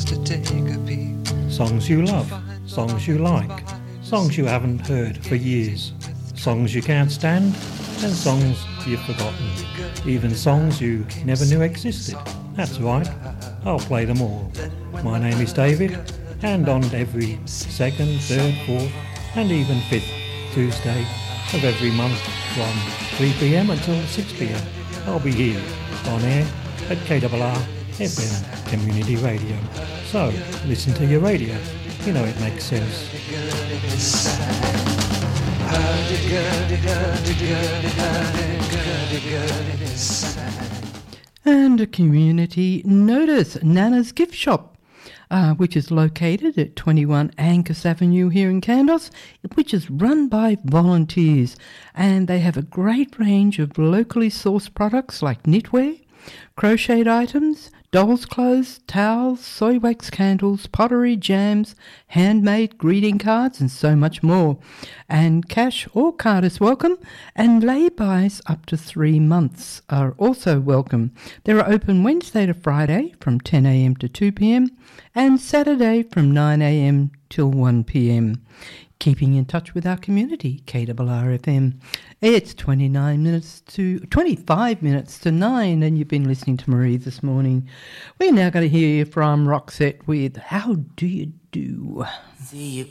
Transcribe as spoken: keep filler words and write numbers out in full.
just to take a peek. Songs you love, songs you like, songs you haven't heard for years, songs you can't stand, and songs you've forgotten. Even songs you never knew existed. That's right, I'll play them all. My name is David, and on every second, third, fourth, and even fifth Tuesday of every month from three p.m. until six p.m. I'll be here on air at K R R F M Community Radio. So, listen to your radio. You know it makes sense. And a community notice, Nana's Gift Shop. Uh, which is located at twenty-one Angus Avenue here in Kandos, which is run by volunteers. And they have a great range of locally sourced products like knitwear, crocheted items, dolls' clothes, towels, soy wax candles, pottery, jams, handmade greeting cards, and so much more. And cash or card is welcome, and lay-bys up to three months are also welcome. They're open Wednesday to Friday from ten a.m. to two p.m. and Saturday from nine a.m. till one p.m. Keeping in touch with our community, K R R F M. It's twenty-nine minutes to twenty-five minutes to nine, and you've been listening to Marie this morning. We're now going to hear from Roxette with How Do You Do? See you